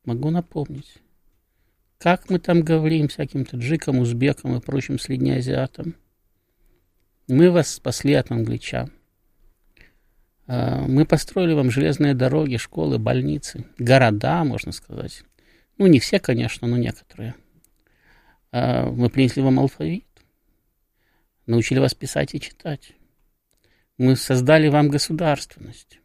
Могу напомнить. Как мы там говорим всяким таджикам, узбекам и прочим среднеазиатам? Мы вас спасли от англичан. Мы построили вам железные дороги, школы, больницы, города, можно сказать. Ну, не все, конечно, но некоторые. Мы принесли вам алфавит, научили вас писать и читать. Мы создали вам государственность.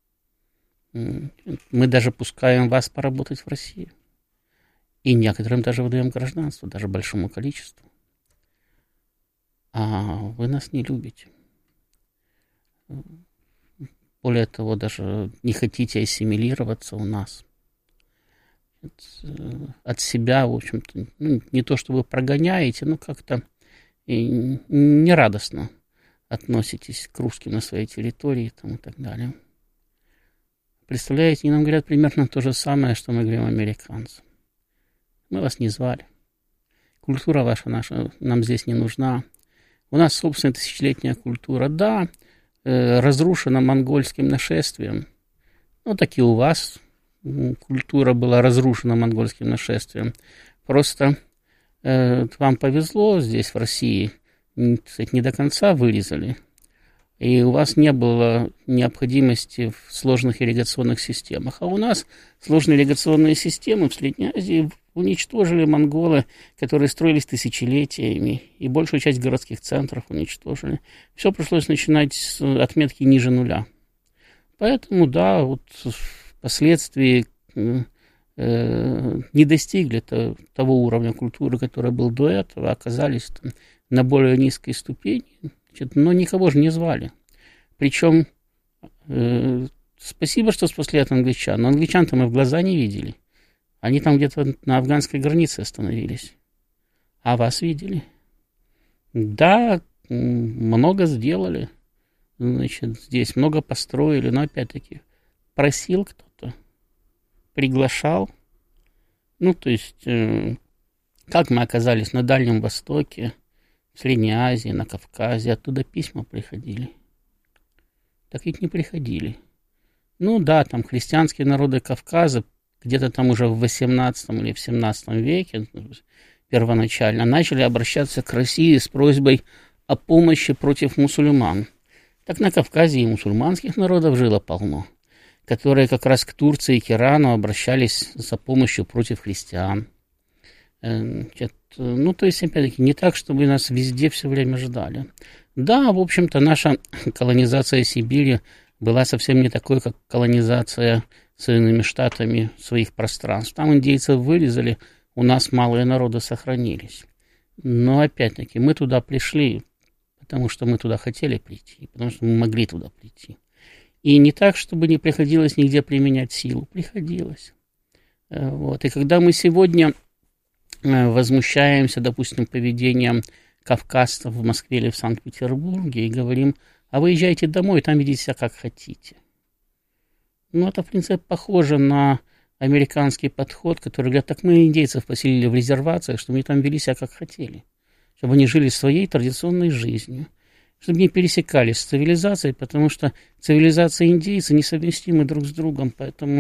Мы даже пускаем вас поработать в Россию. И некоторым даже выдаем гражданство, даже большому количеству. А вы нас не любите. Более того, даже не хотите ассимилироваться у нас. От себя, в общем-то, не то, что вы прогоняете, но как-то нерадостно относитесь к русским на своей территории там, и так далее. Представляете, они нам говорят примерно то же самое, что мы говорим американцам. Мы вас не звали. Культура ваша наша нам здесь не нужна. У нас собственная тысячелетняя культура. Да, разрушена монгольским нашествием. Ну, так и у вас культура была разрушена монгольским нашествием. Просто вам повезло здесь, в России, кстати, не до конца вырезали. И у вас не было необходимости в сложных ирригационных системах. А у нас сложные ирригационные системы в Средней Азии уничтожили монголы, которые строились тысячелетиями, и большую часть городских центров уничтожили. Все пришлось начинать с отметки ниже нуля. Поэтому, да, вот впоследствии не достигли того уровня культуры, который был до этого, оказались там на более низкой ступени, но никого же не звали. Причем, спасибо, что спасли от англичан, но англичан-то мы в глаза не видели. Они там где-то на афганской границе остановились. А вас видели? Да, много сделали. Значит, здесь много построили, но опять-таки просил кто-то, приглашал. Ну, то есть, как мы оказались на Дальнем Востоке, в Средней Азии, на Кавказе, оттуда письма приходили. Так ведь не приходили. Ну да, там христианские народы Кавказа где-то там уже в 18 или в 17 веке первоначально начали обращаться к России с просьбой о помощи против мусульман. Так на Кавказе и мусульманских народов жило полно, которые как раз к Турции и к Ирану обращались за помощью против христиан. Ну, то есть, опять-таки, не так, чтобы нас везде все время ждали. Да, в общем-то, наша колонизация Сибири была совсем не такой, как колонизация Соединенными Штатами своих пространств. Там индейцев вырезали, у нас малые народы сохранились. Но, опять-таки, мы туда пришли, потому что мы туда хотели прийти, потому что мы могли туда прийти. И не так, чтобы не приходилось нигде применять силу. Приходилось. Вот. И когда мы сегодня возмущаемся, допустим, поведением кавказцев в Москве или в Санкт-Петербурге и говорим, а вы езжайте домой, там ведите себя как хотите. Ну, это, в принципе, похоже на американский подход, который говорят, так мы индейцев поселили в резервациях, чтобы они там вели себя как хотели, чтобы они жили своей традиционной жизнью, чтобы не пересекались с цивилизацией, потому что цивилизация и индейцы несовместимы друг с другом, поэтому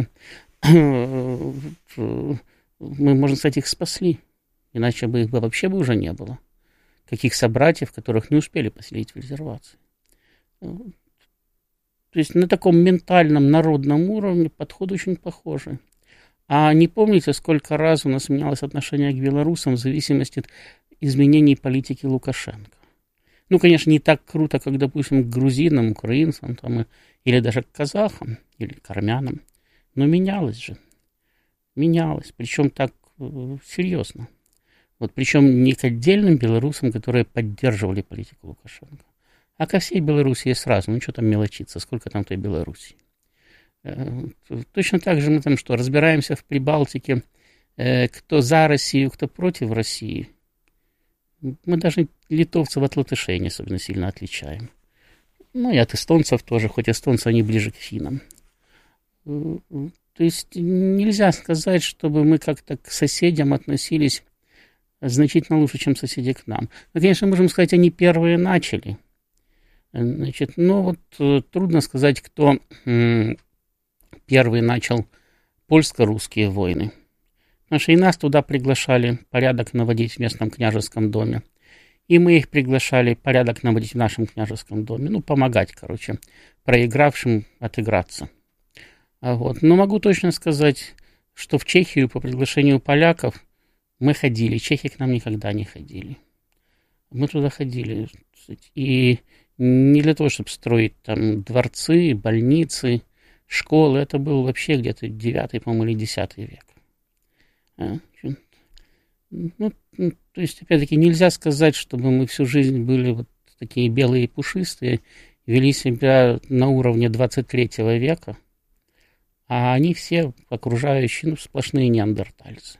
мы, можно сказать, их спасли. Иначе бы их вообще бы уже не было. Каких собратьев, которых не успели поселить в резервации. То есть на таком ментальном, народном уровне подход очень похожий. А не помните, сколько раз у нас менялось отношение к белорусам в зависимости от изменений политики Лукашенко? Ну, конечно, не так круто, как, допустим, к грузинам, украинцам, там, или даже к казахам, или к армянам. Но менялось же. Менялось. Причем так серьезно. Вот, причем не к отдельным белорусам, которые поддерживали политику Лукашенко, а ко всей Белоруссии сразу. Ну, что там мелочиться, сколько там той Белоруссии. Точно так же мы там что, разбираемся в Прибалтике, кто за Россию, кто против России. Мы даже литовцев от латышей не особенно сильно отличаем. Ну, и от эстонцев тоже, хоть эстонцы, они ближе к финнам. То есть нельзя сказать, чтобы мы как-то к соседям относились значительно лучше, чем соседи к нам. Мы, конечно, можем сказать, они первые начали. Значит, но вот трудно сказать, кто первый начал польско-русские войны. Потому что и нас туда приглашали порядок наводить в местном княжеском доме. И мы их приглашали порядок наводить в нашем княжеском доме. Ну, помогать, короче, проигравшим отыграться. Вот. Но могу точно сказать, что в Чехию по приглашению поляков мы ходили. Чехи к нам никогда не ходили. Мы туда ходили. И не для того, чтобы строить там дворцы, больницы, школы. Это был вообще где-то 9, по-моему, или 10 век. Ну, то есть, опять-таки, нельзя сказать, чтобы мы всю жизнь были вот такие белые и пушистые, вели себя на уровне 23 века, а они все окружающие, сплошные неандертальцы.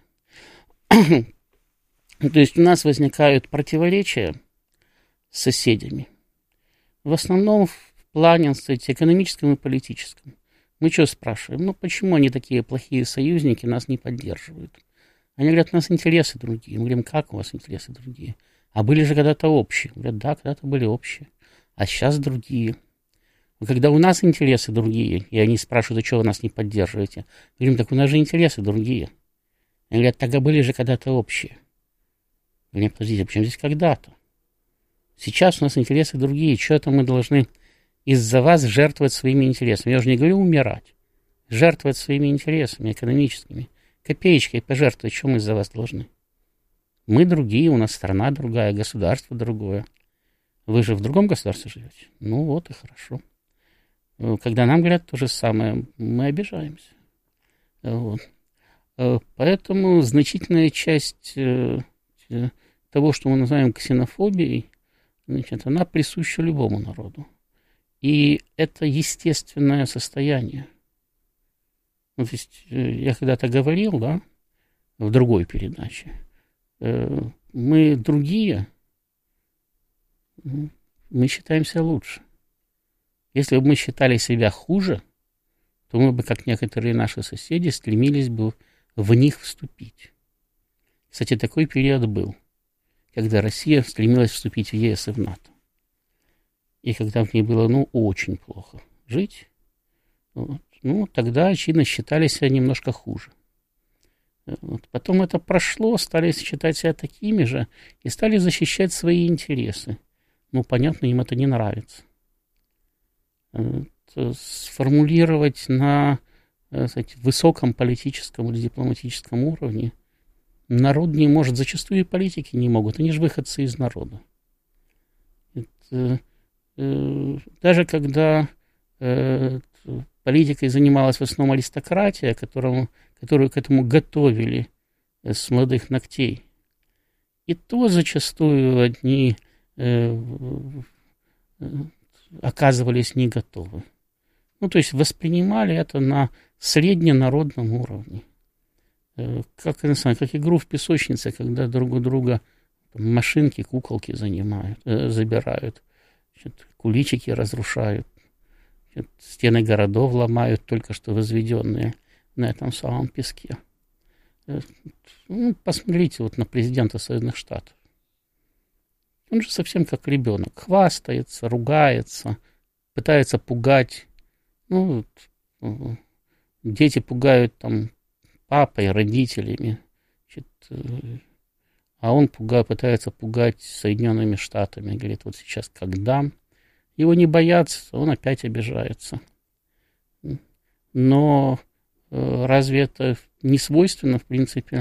То есть у нас возникают противоречия с соседями. В основном в плане, кстати, экономическом и политическом. Мы что спрашиваем? Почему они такие плохие союзники, нас не поддерживают? Они говорят, у нас интересы другие. Мы говорим, как у вас интересы другие? А были же когда-то общие. Говорят, да, когда-то были общие. А сейчас другие. Когда у нас интересы другие, и они спрашивают, а что вы нас не поддерживаете? Мы говорим, так у нас же интересы другие. Они говорят, так а были же когда-то общие. Мы говорим, подождите, почему здесь когда-то? Сейчас у нас интересы другие. Что это мы должны из-за вас жертвовать своими интересами? Я уже не говорю умирать. Жертвовать своими интересами экономическими. Копеечкой пожертвовать, что мы из-за вас должны? Мы другие, у нас страна другая, государство другое. Вы же в другом государстве живете? Ну вот и хорошо. Когда нам говорят то же самое, мы обижаемся. Вот. Поэтому значительная часть того, что мы называем ксенофобией, значит, она присуща любому народу. И это естественное состояние. То есть я когда-то говорил, да, в другой передаче, мы другие, мы считаемся лучше. Если бы мы считали себя хуже, то мы бы, как некоторые наши соседи, стремились бы в них вступить. Кстати, такой период был, когда Россия стремилась вступить в ЕС и в НАТО. И когда в ней было, очень плохо жить, вот, тогда, очевидно, считали себя немножко хуже. Вот. Потом это прошло, стали считать себя такими же и стали защищать свои интересы. Понятно, им это не нравится. Сформулировать на высоком политическом или дипломатическом уровне народ не может, зачастую и политики не могут, они же выходцы из народа. Даже когда политикой занималась в основном аристократия, которую к этому готовили с молодых ногтей, и то зачастую одни оказывались не готовы. То есть воспринимали это на средненародном уровне. Как игру в песочнице, когда друг у друга машинки, куколки забирают, куличики разрушают, стены городов ломают, только что возведенные на этом самом песке. Посмотрите на президента Соединенных Штатов. Он же совсем как ребенок. Хвастается, ругается, пытается пугать. Дети пугают папой, родителями. А он пытается пугать Соединенными Штатами. Говорит, вот сейчас как дам. Его не боятся, он опять обижается. Но разве это не свойственно, в принципе,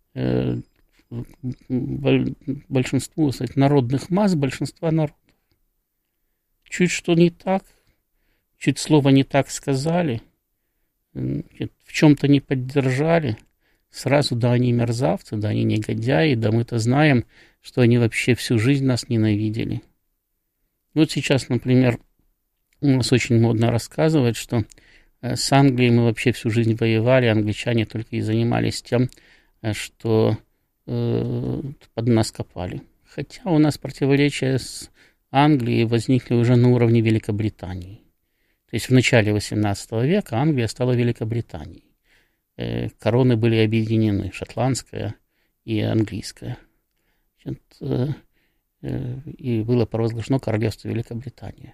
большинству, народных масс, большинства народов? Чуть что не так, чуть слово не так сказали, в чем-то не поддержали, сразу, да, они мерзавцы, да, они негодяи, да, мы-то знаем, что они вообще всю жизнь нас ненавидели. Вот сейчас, например, у нас очень модно рассказывать, что с Англией мы вообще всю жизнь воевали, англичане только и занимались тем, что под нас копали. Хотя у нас противоречия с Англией возникли уже на уровне Великобритании. То есть в начале XVIII века Англия стала Великобританией. Короны были объединены, шотландская и английская. И было провозглашено королевство Великобритания.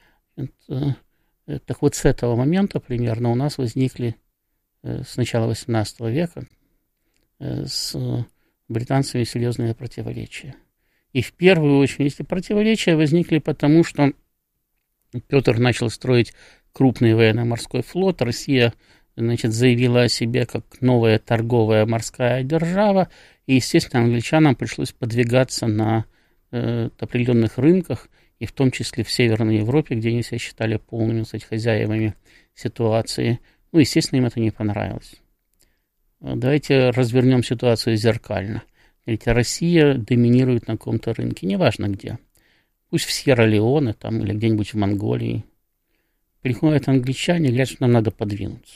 Так вот, с этого момента примерно у нас возникли с начала XVIII века с британцами серьезные противоречия. И в первую очередь эти противоречия возникли потому, что Петр начал строить крупный военно-морской флот, Россия, значит, заявила о себе как новая торговая морская держава, и, естественно, англичанам пришлось подвигаться на определенных рынках, и в том числе в Северной Европе, где они себя считали полными, кстати, хозяевами ситуации. Ну, естественно, им это не понравилось. Давайте развернем ситуацию зеркально. Ведь Россия доминирует на каком-то рынке, неважно где. Пусть в Сьерра-Леоне там, или где-нибудь в Монголии. Приходят англичане и говорят, что нам надо подвинуться.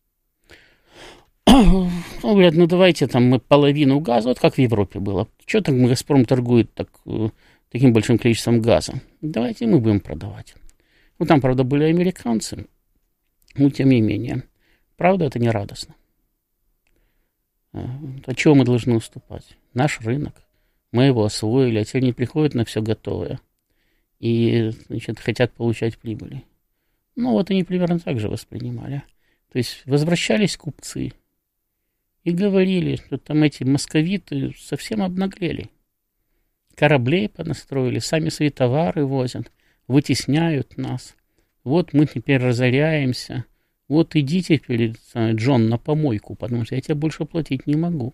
Ну, говорят, ну давайте там мы половину газа, вот как в Европе было. Что так «Газпром» торгует таким большим количеством газа? Давайте мы будем продавать. Ну, там, правда, были американцы, но тем не менее. Правда, это не радостно. От чего мы должны уступать? Наш рынок. Мы его освоили, а теперь не приходят на все готовое. И, значит, хотят получать прибыли. Ну, вот они примерно так же воспринимали. То есть возвращались купцы и говорили, что там эти московиты совсем обнаглели. Кораблей понастроили, сами свои товары возят, вытесняют нас. Вот мы теперь разоряемся. Вот иди теперь, Джон, на помойку, потому что я тебе больше платить не могу.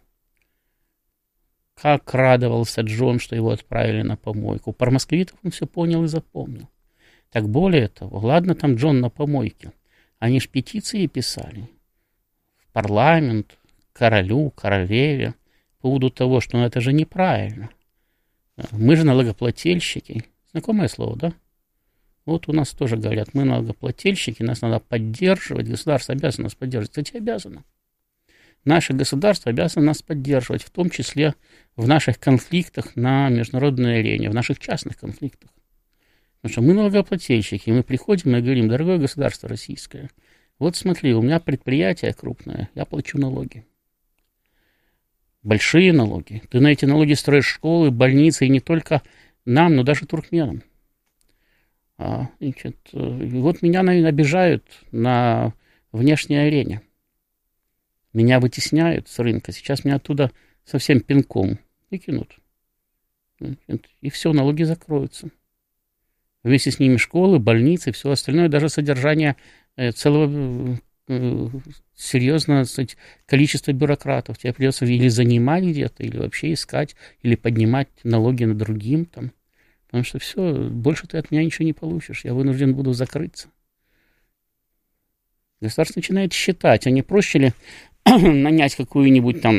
Как радовался Джон, что его отправили на помойку. Про московитов он все понял и запомнил. Так более того, ладно там Джон на помойке. Они ж петиции писали в парламент, королю, королеве, по поводу того, что это же неправильно. Мы же налогоплательщики. Знакомое слово, да? Вот у нас тоже говорят, мы налогоплательщики, нас надо поддерживать, государство обязано нас поддерживать. Кстати, обязано. Наше государство обязано нас поддерживать, в том числе в наших конфликтах на международной арене, в наших частных конфликтах. Потому что мы налогоплательщики, мы приходим и говорим, дорогое государство российское, вот смотри, у меня предприятие крупное, я плачу налоги. Большие налоги. Ты на эти налоги строишь школы, больницы, и не только нам, но даже туркменам. Значит, вот меня, наверное, обижают на внешней арене. Меня вытесняют с рынка. Сейчас меня оттуда совсем пинком выкинут. И все, налоги закроются. Вместе с ними школы, больницы, все остальное, даже содержание целого серьезного, кстати, количества бюрократов. Тебе придется или занимать где-то, или вообще искать, или поднимать налоги на другим там. Потому что все, больше ты от меня ничего не получишь. Я вынужден буду закрыться. Государство начинает считать, а не проще ли нанять какую-нибудь там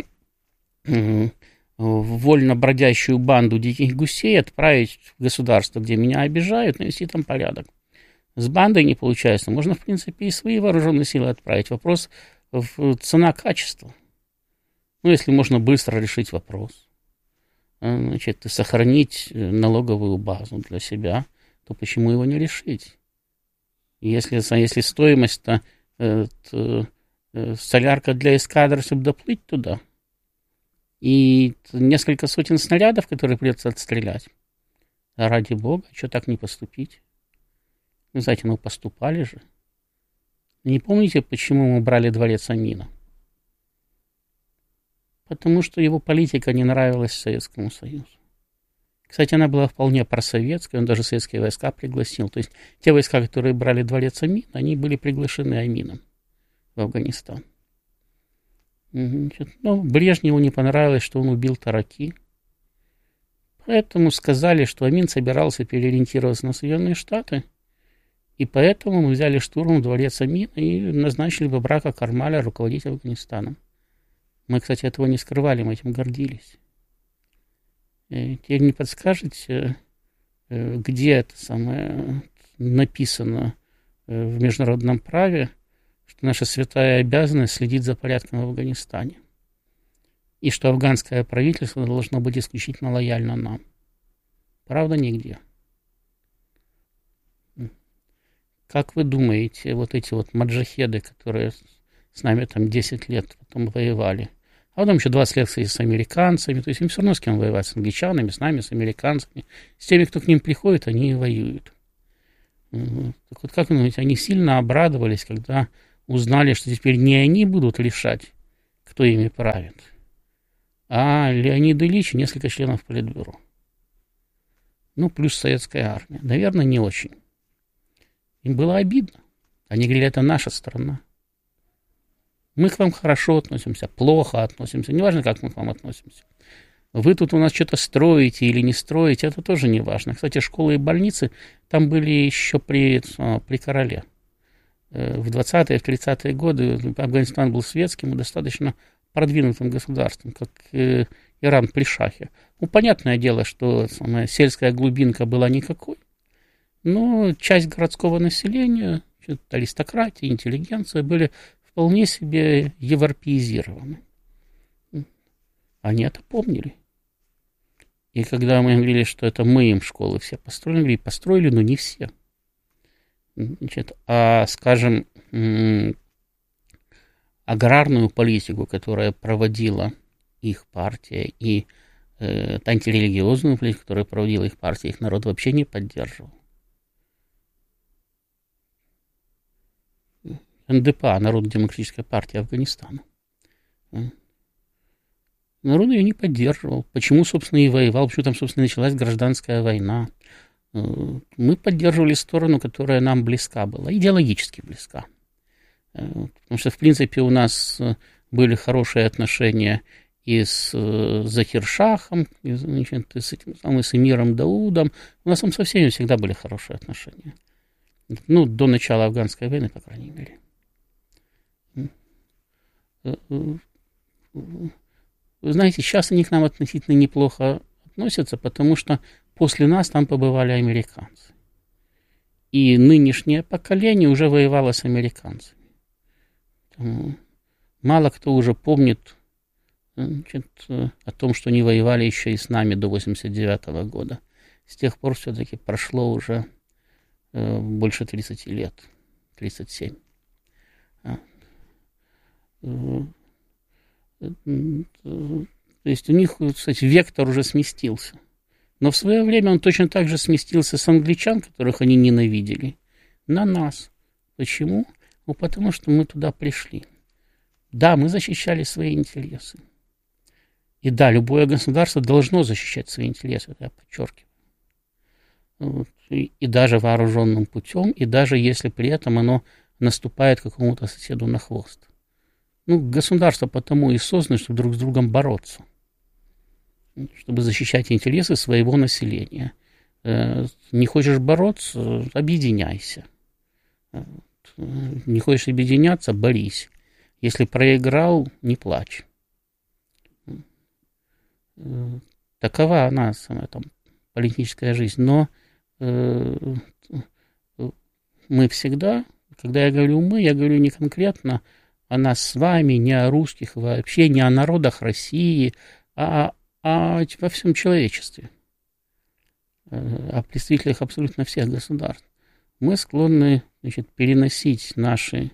вольно бродящую банду диких гусей, отправить в государство, где меня обижают, навести там порядок. С бандой не получается. Можно, в принципе, и свои вооруженные силы отправить. Вопрос в цена-качество. Ну, если можно быстро решить вопрос, значит, сохранить налоговую базу для себя, то почему его не решить? Если стоимость-то солярка для эскадры, чтобы доплыть туда, и несколько сотен снарядов, которые придется отстрелять, ради бога, что так не поступить? Вы знаете, ну поступали же. Не помните, почему мы брали дворец Амина? Потому что его политика не нравилась Советскому Союзу. Кстати, она была вполне просоветская, он даже советские войска пригласил. То есть те войска, которые брали дворец Амин, они были приглашены Амином в Афганистан. Но Брежневу не понравилось, что он убил Тараки. Поэтому сказали, что Амин собирался переориентироваться на Соединенные Штаты. И поэтому мы взяли штурмом дворец Амина и назначили Бабрака Кармаля руководить Афганистаном. Мы, кстати, этого не скрывали, мы этим гордились. Теперь не подскажете, где это самое написано в международном праве, что наша святая обязанность следить за порядком в Афганистане. И что афганское правительство должно быть исключительно лояльно нам. Правда, нигде. Как вы думаете, вот эти вот маджахеды, которые с нами там 10 лет потом воевали, а потом еще 20 лет с американцами, то есть им все равно с кем воевать, с англичанами, с нами, с американцами, с теми, кто к ним приходит, они и воюют. Так вот, как вы думаете, они сильно обрадовались, когда узнали, что теперь не они будут решать, кто ими правит, а Леонид Ильич и несколько членов Политбюро. Ну, плюс советская армия. Наверное, не очень. Им было обидно. Они говорили, это наша страна. Мы к вам хорошо относимся, плохо относимся. Неважно, как мы к вам относимся. Вы тут у нас что-то строите или не строите, это тоже не важно. Кстати, школы и больницы там были еще при короле. В 20-е, в 30-е годы Афганистан был светским и достаточно продвинутым государством, как Иран при шахе. Ну, понятное дело, что сельская глубинка была никакой, но часть городского населения, аристократия, интеллигенция были вполне себе европеизированы. Они это помнили. И когда мы говорили, что это мы им школы все построили, говорили, построили, но не все. Значит, скажем, аграрную политику, которая проводила их партия, и антирелигиозную политику, которую проводила их партия, их народ вообще не поддерживал. НДПА, Народно-демократическая партия Афганистана. Народ ее не поддерживал. Почему, собственно, и воевал, почему там, собственно, началась гражданская война. Мы поддерживали сторону, которая нам близка была, идеологически близка. Потому что, в принципе, у нас были хорошие отношения и с Захир-Шахом, и с этим самым, с эмиром Даудом. У нас там со всеми всегда были хорошие отношения. Ну, до начала афганской войны, по крайней мере. Вы знаете, сейчас они к нам относительно неплохо относятся, потому что после нас там побывали американцы. И нынешнее поколение уже воевало с американцами. Мало кто уже помнит, значит, о том, что они воевали еще и с нами до 1989 года. С тех пор все-таки прошло уже больше 30 лет, 37. То есть у них, кстати, вектор уже сместился. Но в свое время он точно так же сместился с англичан, которых они ненавидели, на нас. Почему? Ну, потому что мы туда пришли. Да, мы защищали свои интересы. И да, любое государство должно защищать свои интересы, это я подчеркиваю. Вот. И даже вооруженным путем, и даже если при этом оно наступает какому-то соседу на хвост. Ну, государство потому и создано, чтобы друг с другом бороться, чтобы защищать интересы своего населения. Не хочешь бороться — объединяйся. Не хочешь объединяться — борись. Если проиграл, не плачь. Такова она, там, политическая жизнь. Но мы всегда, когда я говорю «мы», я говорю не конкретно о нас с вами, не о русских вообще, не о народах России, а во всем человечестве, о представителях абсолютно всех государств. Мы склонны, значит, переносить наши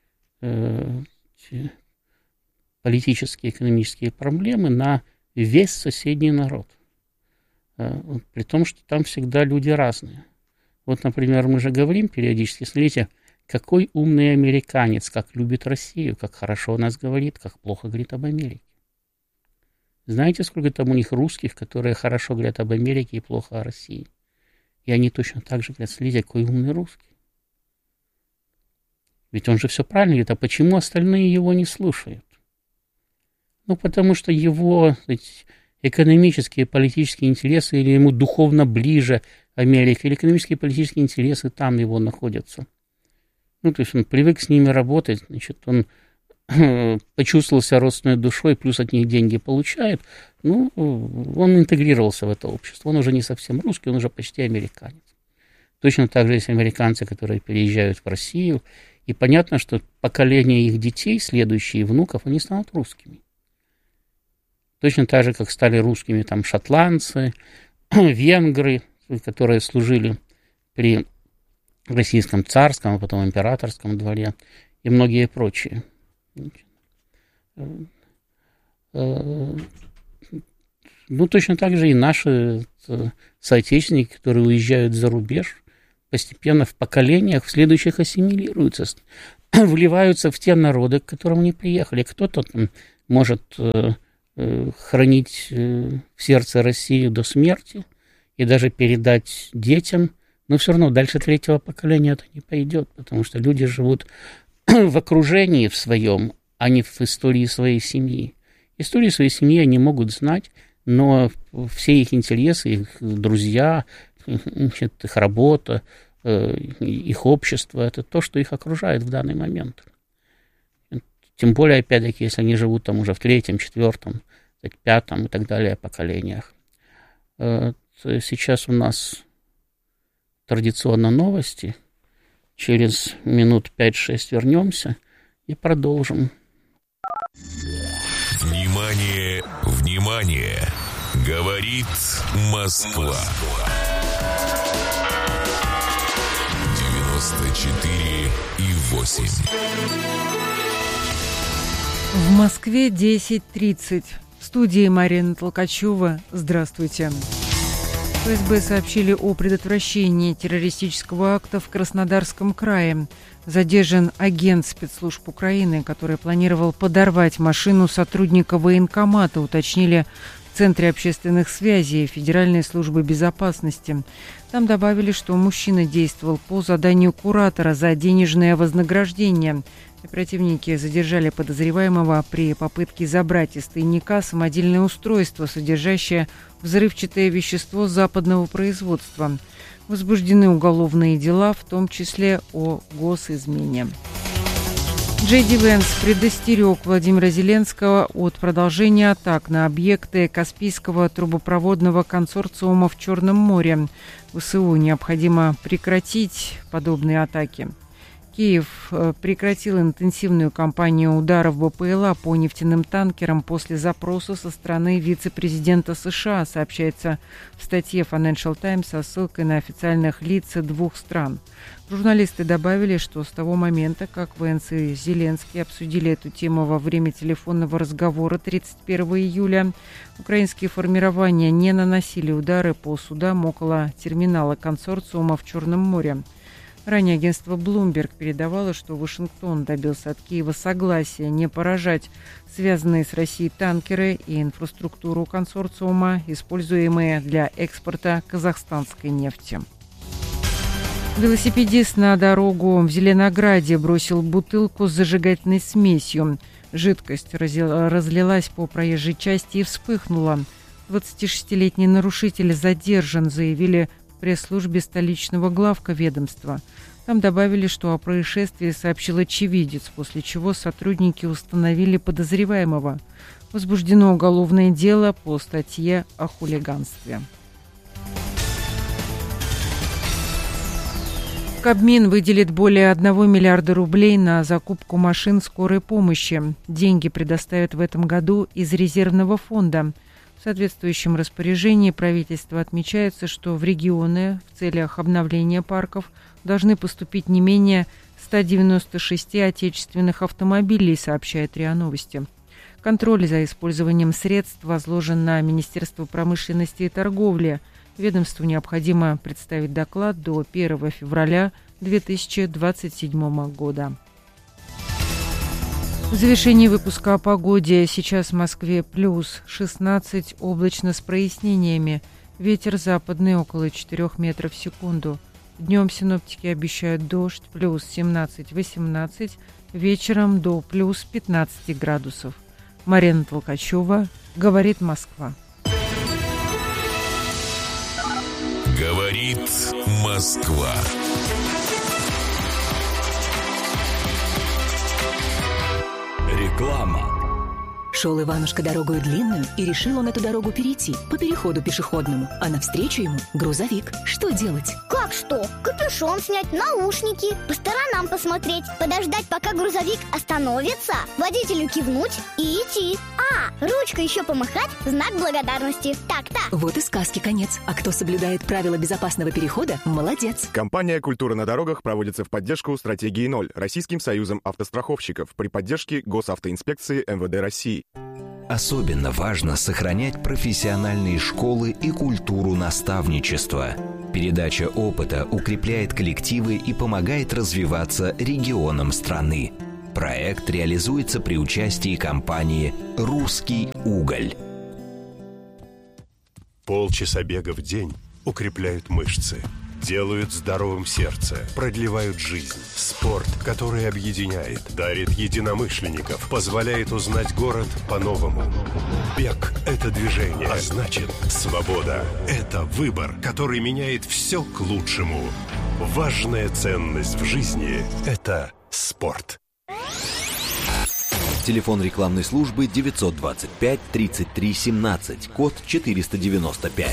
политические, экономические проблемы на весь соседний народ. При том, что там всегда люди разные. Вот, например, мы же говорим периодически, смотрите, какой умный американец, как любит Россию, как хорошо о нас говорит, как плохо говорит об Америке. Знаете, сколько там у них русских, которые хорошо говорят об Америке и плохо о России? И они точно так же говорят, смотрите, какой умный русский. Ведь он же все правильно говорит, а почему остальные его не слушают? Ну, потому что его экономические, политические интересы, или ему духовно ближе Америка, или экономические и политические интересы там его находятся. Ну, то есть он привык с ними работать, значит, он почувствовался родственной душой, плюс от них деньги получает, ну, он интегрировался в это общество. Он уже не совсем русский, он уже почти американец. Точно так же есть американцы, которые переезжают в Россию, и понятно, что поколение их детей, следующие внуков, они станут русскими. Точно так же, как стали русскими там шотландцы, венгры, которые служили при российском царском, а потом императорском дворе, и многие прочие. Ну, точно так же и наши соотечественники, которые уезжают за рубеж, постепенно в поколениях в следующих ассимилируются, вливаются в те народы, к которым они приехали. Кто-то может хранить в сердце Россию до смерти и даже передать детям, но все равно дальше 3-го поколения это не пойдет, потому что люди живут в окружении в своем, а не в истории своей семьи. Историю своей семьи они могут знать, но все их интересы, их друзья, их работа, их общество, это то, что их окружает в данный момент. Тем более, опять-таки, если они живут там уже в 3-м, 4-м, 5-м и так далее поколениях. Сейчас у нас традиционно новости. Через минут 5-6 вернемся и продолжим. Внимание, внимание! Говорит Москва. 94,8. В Москве 10:30. В студии Марина Толкачева. Здравствуйте. ФСБ сообщили о предотвращении террористического акта в Краснодарском крае. Задержан агент спецслужб Украины, который планировал подорвать машину сотрудника военкомата, уточнили в Центре общественных связей Федеральной службы безопасности. Там добавили, что мужчина действовал по заданию куратора за денежное вознаграждение. Оперативники задержали подозреваемого при попытке забрать из тайника самодельное устройство, содержащее взрывчатое вещество западного производства. Возбуждены уголовные дела, в том числе о госизмене. Джей Ди Венс предостерег Владимира Зеленского от продолжения атак на объекты Каспийского трубопроводного консорциума в Черном море. ВСУ необходимо прекратить подобные атаки. Киев прекратил интенсивную кампанию ударов БПЛА по нефтяным танкерам после запроса со стороны вице-президента США, сообщается в статье Financial Times со ссылкой на официальных лиц 2 стран. Журналисты добавили, что с того момента, как Венс и Зеленский обсудили эту тему во время телефонного разговора 31 июля, украинские формирования не наносили удары по судам около терминала консорциума в Черном море. Ранее агентство Bloomberg передавало, что Вашингтон добился от Киева согласия не поражать связанные с Россией танкеры и инфраструктуру консорциума, используемые для экспорта казахстанской нефти. Велосипедист на дорогу в Зеленограде бросил бутылку с зажигательной смесью. Жидкость разлилась по проезжей части и вспыхнула. 26-летний нарушитель задержан, заявили в пресс-службе столичного главка ведомства. Там добавили, что о происшествии сообщил очевидец, после чего сотрудники установили подозреваемого. Возбуждено уголовное дело по статье о хулиганстве. Кабмин выделит более 1 миллиарда рублей на закупку машин скорой помощи. Деньги предоставят в этом году из резервного фонда. В соответствующем распоряжении правительства отмечается, что в регионы в целях обновления парков должны поступить не менее 196 отечественных автомобилей, сообщает РИА Новости. Контроль за использованием средств возложен на Министерство промышленности и торговли. Ведомству необходимо представить доклад до 1 февраля 2027 года. В завершении выпуска о погоде. Сейчас в Москве плюс 16, облачно с прояснениями. Ветер западный около 4 метров в секунду. Днем синоптики обещают дождь, плюс 17-18, вечером до плюс 15 градусов. Марина Толкачева, говорит Москва. Говорит Москва. Реклама. Шел Иванушка дорогою длинную, и решил он эту дорогу перейти по переходу пешеходному. А навстречу ему грузовик. Что делать? Как что? Капюшон снять, наушники, по сторонам посмотреть, подождать, пока грузовик остановится, водителю кивнуть и идти. Ручкой еще помахать, знак благодарности. Так-то. Вот и сказки конец. А кто соблюдает правила безопасного перехода, молодец. Компания «Культура на дорогах» проводится в поддержку стратегии 0 Российским союзом автостраховщиков при поддержке Госавтоинспекции МВД России. Особенно важно сохранять профессиональные школы и культуру наставничества. Передача опыта укрепляет коллективы и помогает развиваться регионам страны. Проект реализуется при участии компании «Русский уголь». Полчаса бега в день укрепляют мышцы, делают здоровым сердце, продлевают жизнь. Спорт, который объединяет, дарит единомышленников, позволяет узнать город по-новому. Бег – это движение, а значит, свобода – это выбор, который меняет все к лучшему. Важная ценность в жизни – это спорт. Телефон рекламной службы 925 33 17, код 495.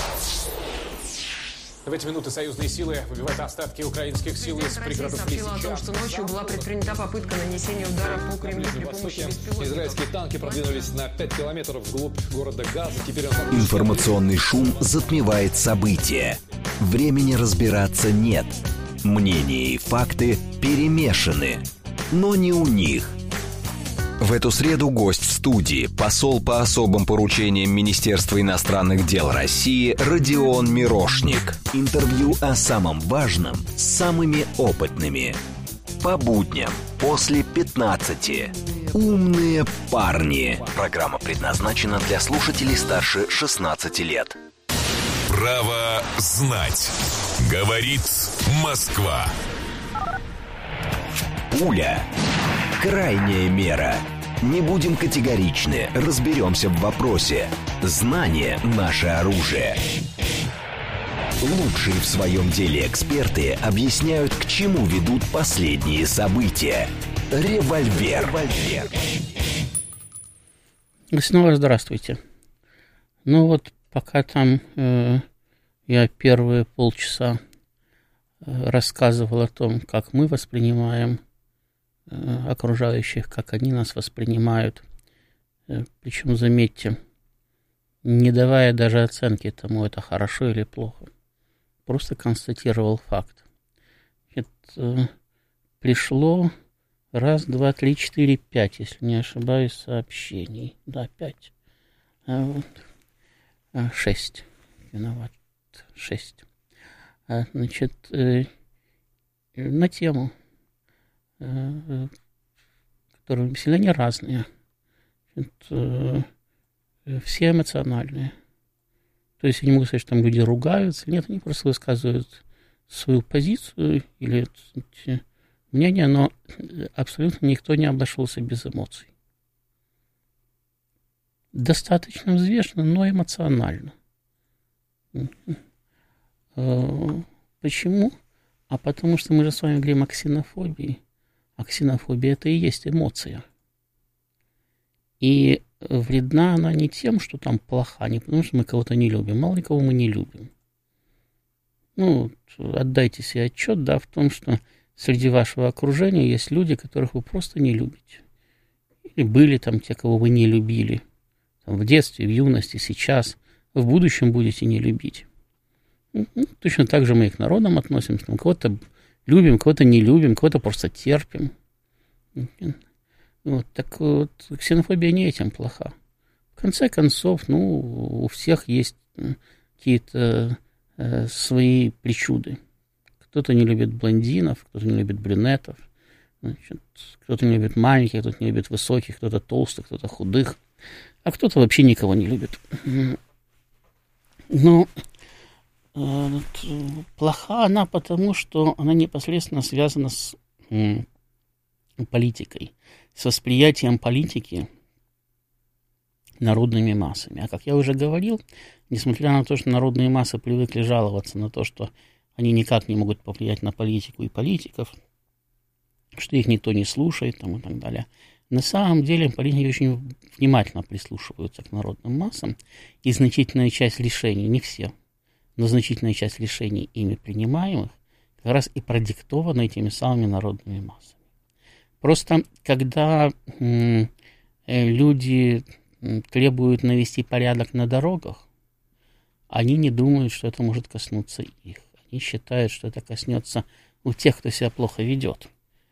В эти минуты союзные силы выбивают остатки украинских сил из пригородов Лисичанска. О том, что ночью была предпринята попытка нанесения удара по Кремлю при помощи беспилотников. Израильские танки продвинулись на 5 километров вглубь города Газа. Теперь Информационный шум затмевает события. Времени разбираться нет. Мнения и факты перемешаны. Но не у них. В эту среду гость в студии, посол по особым поручениям Министерства иностранных дел России Родион Мирошник. Интервью о самом важном с самыми опытными. По будням после 15. Умные парни. Программа предназначена для слушателей старше 16 лет. Право знать. Говорит Москва. Пуля. Крайняя мера. Не будем категоричны, разберемся в вопросе. Знание – наше оружие. Лучшие в своем деле эксперты объясняют, к чему ведут последние события. Револьвер. Снова здравствуйте. Ну вот, пока там я первые полчаса рассказывал о том, как мы воспринимаем окружающих, как они нас воспринимают. Причем, заметьте, не давая даже оценки тому, это хорошо или плохо. Просто констатировал факт. Пришло 1, 2, 3, 4, 5, если не ошибаюсь, сообщений. Да, 5. 6. Виноват. 6. Значит, на тему, которые сильно не разные. Все эмоциональные. То есть я не могу сказать, что там люди ругаются. Нет, они просто высказывают свою позицию или мнение, но абсолютно никто не обошелся без эмоций. Достаточно взвешенно, но эмоционально. Почему? А потому что мы же с вами говорим о ксенофобии. А ксенофобия – это и есть эмоция. И вредна она не тем, что там плоха, не потому что мы кого-то не любим. Мало ли кого мы не любим. Ну, отдайте себе отчет, да, в том, что среди вашего окружения есть люди, которых вы просто не любите. Или были там те, кого вы не любили. Там, в детстве, в юности, сейчас. В будущем будете не любить. Точно так же мы и к народам относимся. Там, кого-то любим, кого-то не любим, кого-то просто терпим. Вот, так вот, ксенофобия не этим плоха. В конце концов, у всех есть какие-то свои причуды. Кто-то не любит блондинов, кто-то не любит брюнетов, кто-то не любит маленьких, кто-то не любит высоких, кто-то толстых, кто-то худых, а кто-то вообще никого не любит. Но плоха она потому, что она непосредственно связана с политикой, с восприятием политики народными массами. А как я уже говорил, несмотря на то, что народные массы привыкли жаловаться на то, что они никак не могут повлиять на политику и политиков, что их никто не слушает там, и так далее, на самом деле политики очень внимательно прислушиваются к народным массам, и значительная часть решений, не все, но значительная часть решений ими принимаемых как раз и продиктована этими самыми народными массами. Просто когда люди требуют навести порядок на дорогах, они не думают, что это может коснуться их. Они считают, что это коснется тех, кто себя плохо ведет.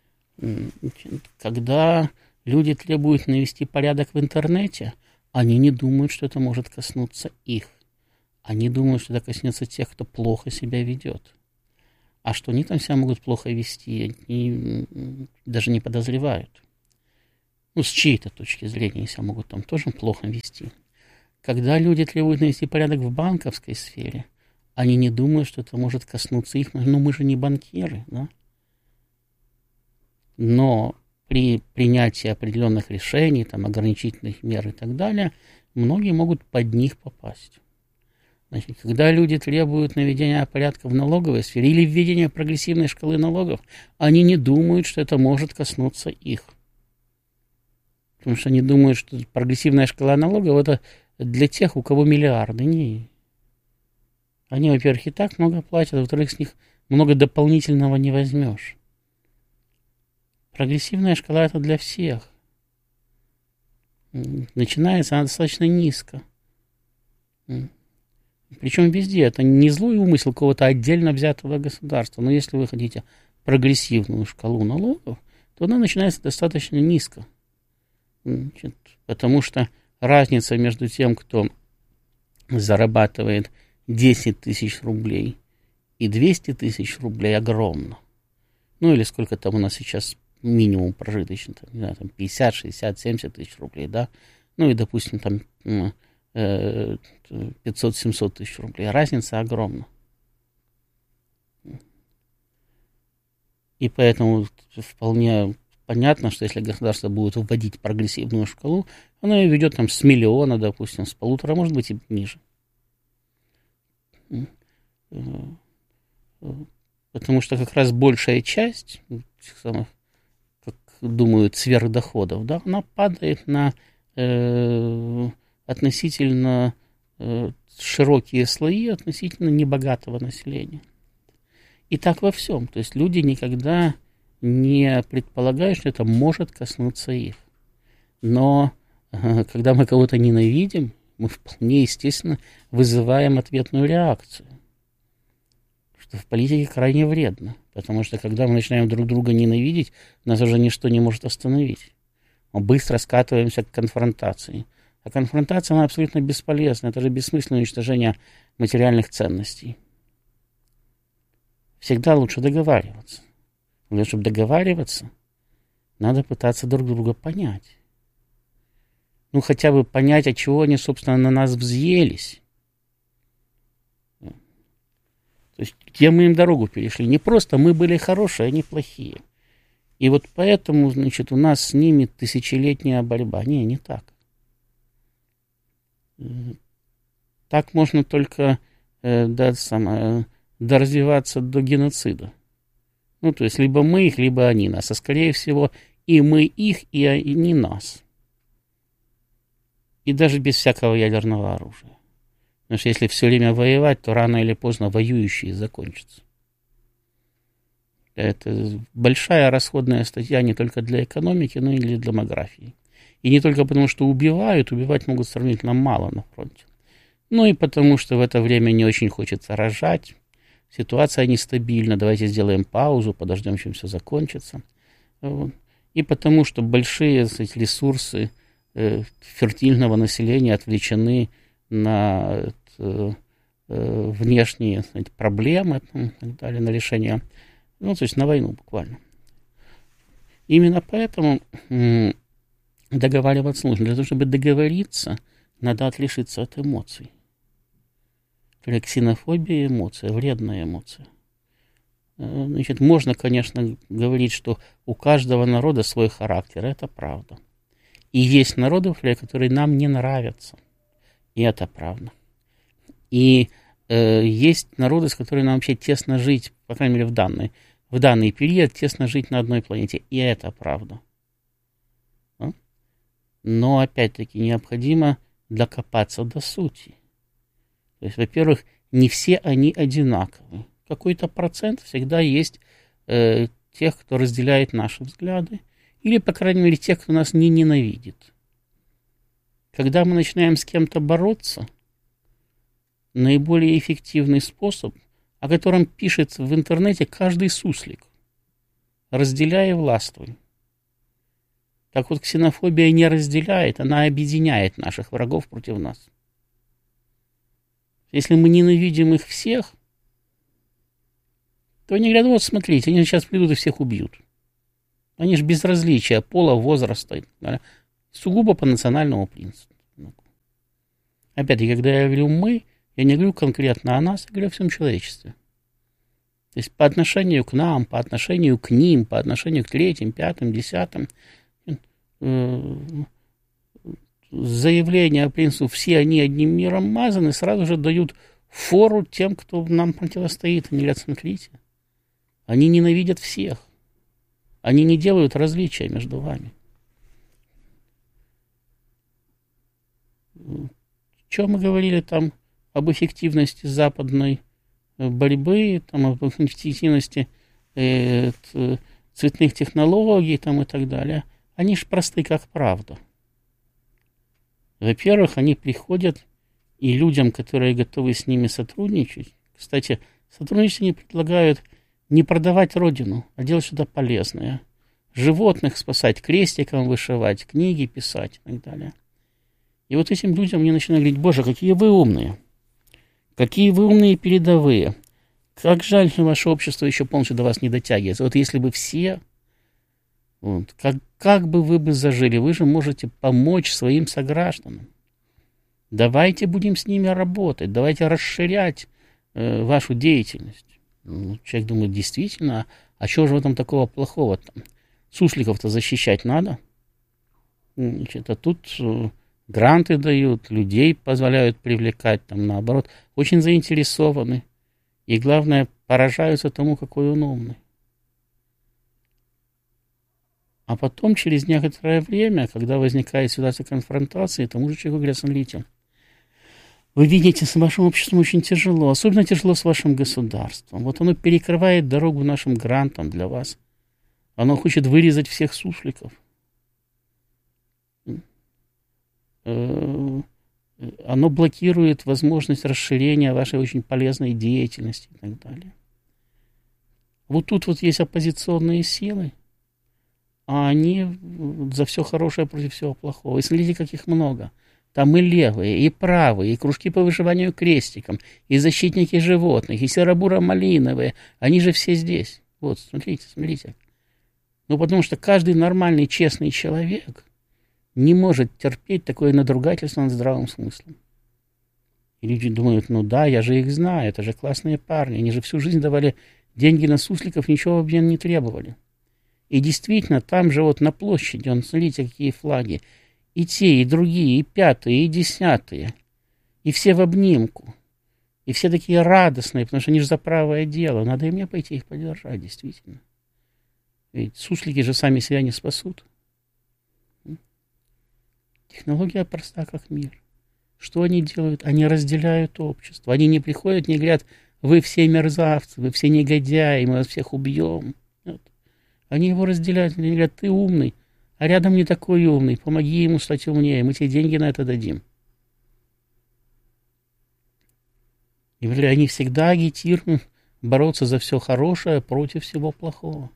Когда люди требуют навести порядок в интернете, они не думают, что это может коснуться их. Они думают, что это коснется тех, кто плохо себя ведет. А что они там себя могут плохо вести, они даже не подозревают. Ну, с чьей-то точки зрения они себя могут там тоже плохо вести. Когда люди требуют навести порядок в банковской сфере, они не думают, что это может коснуться их. Ну, мы же не банкиры, да? Но при принятии определенных решений, там, ограничительных мер и так далее, многие могут под них попасть. Значит, когда люди требуют наведения порядка в налоговой сфере или введения прогрессивной шкалы налогов, они не думают, что это может коснуться их. Потому что они думают, что прогрессивная шкала налогов – это для тех, у кого миллиарды. Не. Они, во-первых, и так много платят, а во-вторых, с них много дополнительного не возьмешь. Прогрессивная шкала – это для всех. Начинается она достаточно низко. Причем везде. Это не злой умысел какого-то отдельно взятого государства. Но если вы хотите прогрессивную шкалу налогов, то она начинается достаточно низко. Значит, потому что разница между тем, кто зарабатывает 10 тысяч рублей и 200 тысяч рублей, огромна. Ну, или сколько там у нас сейчас минимум прожиточный, там, не знаю, там 50, 60, 70 тысяч рублей, да? Ну, и, допустим, там 500-700 тысяч рублей. Разница огромна. И поэтому вполне понятно, что если государство будет вводить прогрессивную шкалу, оно ее ведет там с миллиона, допустим, с 1,5, может быть, и ниже. Потому что как раз большая часть этих самых, как думают, сверхдоходов, да, она падает на относительно широкие слои относительно небогатого населения. И так во всем. То есть люди никогда не предполагают, что это может коснуться их. Но когда мы кого-то ненавидим, мы вполне естественно вызываем ответную реакцию. Что в политике крайне вредно. Потому что когда мы начинаем друг друга ненавидеть, нас уже ничто не может остановить. Мы быстро скатываемся к конфронтации. А конфронтация, она абсолютно бесполезна. Это же бессмысленное уничтожение материальных ценностей. Всегда лучше договариваться. Но чтобы договариваться, надо пытаться друг друга понять. Ну, хотя бы понять, от чего они, собственно, на нас взъелись. То есть, где мы им дорогу перешли. Не просто мы были хорошие, они плохие. И вот поэтому, значит, у нас с ними тысячелетняя борьба. Не так. Так можно только доразвиваться до геноцида. Ну, то есть, либо мы их, либо они нас. А скорее всего, и мы их, и они нас. И даже без всякого ядерного оружия. Потому что если все время воевать, то рано или поздно воюющие закончатся. Это большая расходная статья не только для экономики, но и для демографии. И не только потому, что убивать могут сравнительно мало на фронте. Ну и потому, что в это время не очень хочется рожать. Ситуация нестабильна, давайте сделаем паузу, подождем, чем все закончится. Вот. И потому, что большие, кстати, ресурсы фертильного населения отвлечены на внешние, кстати, проблемы и так далее, на решение, ну, то есть на войну буквально. Именно поэтому договариваться нужно. Для того, чтобы договориться, надо отрешиться от эмоций. Ксенофобия — эмоция, вредная эмоция. Значит, можно, конечно, говорить, что у каждого народа свой характер, это правда. И есть народы, которые нам не нравятся, и это правда. И есть народы, с которыми нам вообще тесно жить, по крайней мере, в данный период тесно жить на одной планете, и это правда. Но, опять-таки, необходимо докопаться до сути. То есть, во-первых, не все они одинаковы. Какой-то процент всегда есть тех, кто разделяет наши взгляды, или, по крайней мере, тех, кто нас не ненавидит. Когда мы начинаем с кем-то бороться, наиболее эффективный способ, о котором пишет в интернете каждый суслик: разделяй и властвуй. Так вот, ксенофобия не разделяет, она объединяет наших врагов против нас. Если мы ненавидим их всех, то они говорят, вот смотрите, они сейчас придут и всех убьют. Они же безразличия пола, возраста, да, сугубо по национальному принципу. Опять-таки, когда я говорю «мы», я не говорю конкретно о нас, я говорю о всем человечестве. То есть по отношению к нам, по отношению к ним, по отношению к третьим, пятым, десятым, заявления о принципе «все они одним миром мазаны» сразу же дают фору тем, кто нам противостоит. Они говорят, смотрите, они ненавидят всех. Они не делают различия между вами. Что мы говорили там об эффективности западной борьбы, там, об эффективности цветных технологий там, и так далее. Они же просты, как правда. Во-первых, они приходят и людям, которые готовы с ними сотрудничать. Кстати, сотрудничать они предлагают не продавать родину, а делать что-то полезное. Животных спасать, крестиком вышивать, книги писать и так далее. И вот этим людям мне начинают говорить, боже, какие вы умные. Какие вы умные передовые. Как жаль, что ваше общество еще полностью до вас не дотягивается. Вот если бы все, вот, как бы вы бы зажили, вы же можете помочь своим согражданам. Давайте будем с ними работать, давайте расширять вашу деятельность. Ну, человек думает, действительно, а чего же в этом такого плохого? Там, сусликов-то защищать надо. Значит, а тут гранты дают, людей позволяют привлекать, там, наоборот, очень заинтересованы. И, главное, поражаются тому, какой он умный. А потом, через некоторое время, когда возникает ситуация конфронтации, тому же человеку говорят, смотрите, вы видите, с вашим обществом очень тяжело, особенно тяжело с вашим государством. Вот оно перекрывает дорогу нашим грантам для вас. Оно хочет вырезать всех сусликов. Оно блокирует возможность расширения вашей очень полезной деятельности и так далее. Вот тут вот есть оппозиционные силы, а они за все хорошее против всего плохого. И смотрите, как их много. Там и левые, и правые, и кружки по вышиванию крестиком, и защитники животных, и серо-буро-малиновые. Они же все здесь. Вот, смотрите, смотрите. Ну, потому что каждый нормальный, честный человек не может терпеть такое надругательство над здравым смыслом. И люди думают, ну да, я же их знаю, это же классные парни, они же всю жизнь давали деньги на сусликов, ничего в обмен не требовали. И действительно, там же вот на площади, смотрите, какие флаги, и те, и другие, и пятые, и десятые, и все в обнимку, и все такие радостные, потому что они же за правое дело, надо и мне пойти их поддержать, действительно. Ведь суслики же сами себя не спасут. Технология проста, как мир. Что они делают? Они разделяют общество. Они не приходят, не говорят, вы все мерзавцы, вы все негодяи, мы вас всех убьем. Нет. Они его разделяют, они говорят, ты умный, а рядом не такой умный, помоги ему стать умнее, мы тебе деньги на это дадим. И они всегда агитируют бороться за все хорошее против всего плохого.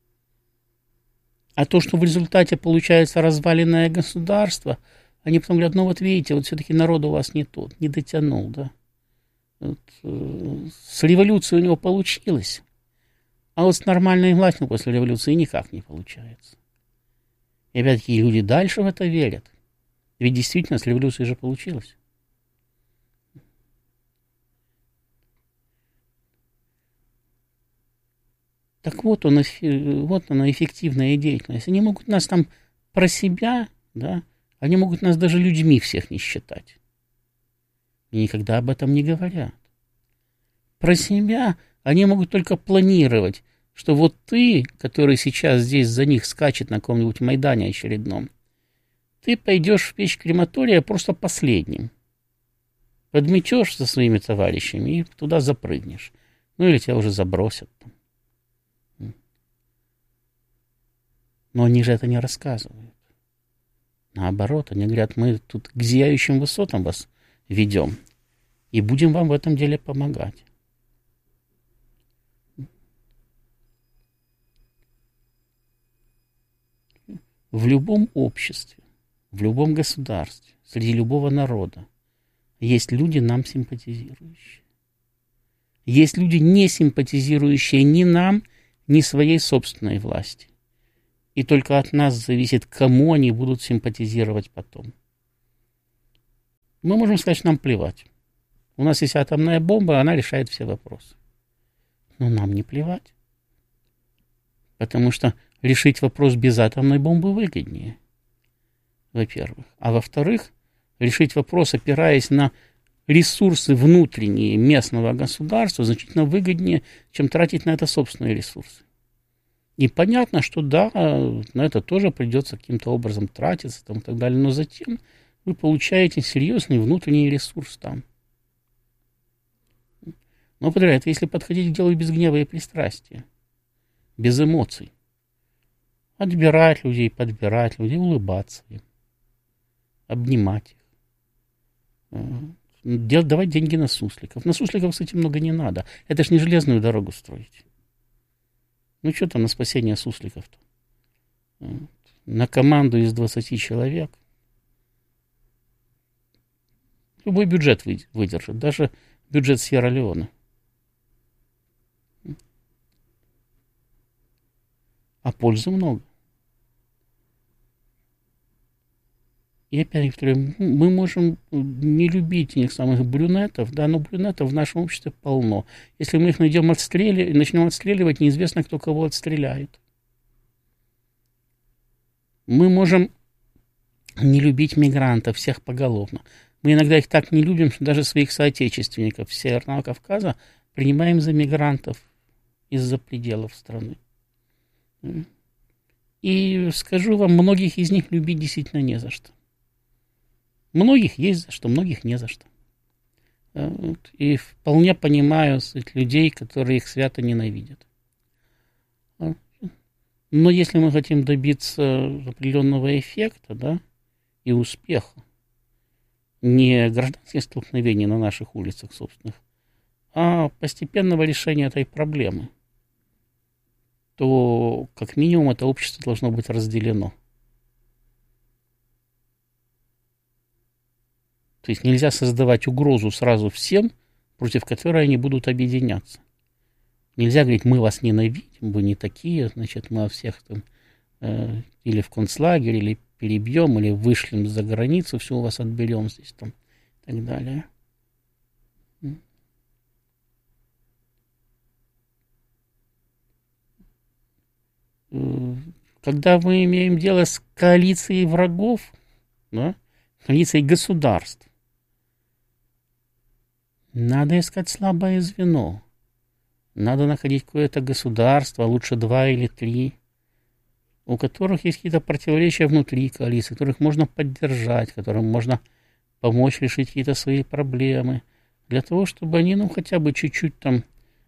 А то, что в результате получается разваленное государство, они потом говорят, ну вот видите, вот все-таки народ у вас не тот, не дотянул, да. Вот, с революцией у него получилось, а вот с нормальной властью после революции никак не получается. И опять-таки люди дальше в это верят. Ведь действительно с революцией же получилось. Так вот, вот она эффективная деятельность. Они могут нас там про себя, да, они могут нас даже людьми всех не считать. И никогда об этом не говорят. Про себя они могут только планировать, что вот ты, который сейчас здесь за них скачет на каком-нибудь Майдане очередном, ты пойдешь в печь крематория просто последним. Подметешь со своими товарищами и туда запрыгнешь. Ну или тебя уже забросят там. Но они же это не рассказывают. Наоборот, они говорят, мы тут к зияющим высотам вас ведем и будем вам в этом деле помогать. В любом обществе, в любом государстве, среди любого народа есть люди, нам симпатизирующие. Есть люди, не симпатизирующие ни нам, ни своей собственной власти. И только от нас зависит, кому они будут симпатизировать потом. Мы можем сказать, что нам плевать. У нас есть атомная бомба, она решает все вопросы. Но нам не плевать. Потому что решить вопрос без атомной бомбы выгоднее, во-первых. А во-вторых, решить вопрос, опираясь на ресурсы внутренние местного государства, значительно выгоднее, чем тратить на это собственные ресурсы. И понятно, что да, на это тоже придется каким-то образом тратиться там, и так далее, но затем вы получаете серьезный внутренний ресурс там. Но, повторяю, это если подходить к делу без гнева и пристрастия, без эмоций. Отбирать людей, подбирать людей, улыбаться им, обнимать их. Давать деньги на сусликов. На сусликов, кстати, много не надо. Это ж не железную дорогу строить. Ну, что там на спасение сусликов-то? На команду из 20 человек. Любой бюджет выдержит. Даже бюджет Сьерра-Леоне. А пользы много. И опять повторяю, мы можем не любить тех самых брюнетов, да, но брюнетов в нашем обществе полно. Если мы их начнем отстреливать, неизвестно, кто кого отстреляет. Мы можем не любить мигрантов, всех поголовно. Мы иногда их так не любим, что даже своих соотечественников с Северного Кавказа принимаем за мигрантов из-за пределов страны. И скажу вам, многих из них любить действительно не за что. Многих есть за что, многих не за что. И вполне понимаю людей, которые их свято ненавидят. Но если мы хотим добиться определенного эффекта, да, и успеха, не гражданских столкновений на наших улицах собственных, а постепенного решения этой проблемы, то как минимум это общество должно быть разделено. То есть нельзя создавать угрозу сразу всем, против которой они будут объединяться. Нельзя говорить, мы вас ненавидим, вы не такие, значит, мы всех там или в концлагерь, или перебьем, или вышлем за границу, все у вас отберем здесь там и так далее. Когда мы имеем дело с коалицией врагов, да, коалицией государств, надо искать слабое звено. Надо находить какое-то государство, лучше 2 или 3, у которых есть какие-то противоречия внутри коалиции, которых можно поддержать, которым можно помочь решить какие-то свои проблемы, для того, чтобы они, ну, хотя бы чуть-чуть там